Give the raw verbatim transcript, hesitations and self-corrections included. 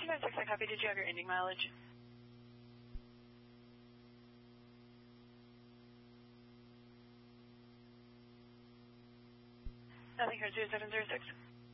two nine six, I copy. Did you have your ending mileage? Nothing here, zero seven zero six.